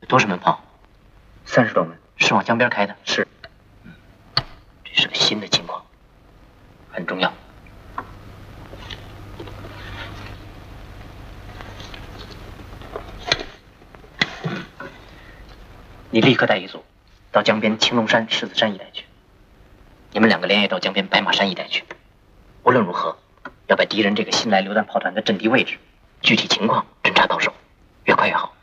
多少门炮 ？30多门。 是往江边开的？ 是。 这是个新的情况，很重要。你立刻带一组到江边青龙山、狮子山一带去。你们2个连夜到江边白马山一带去。无论如何，要把敌人这个新来榴弹炮团的阵地位置、具体情况侦查到手，越快越好。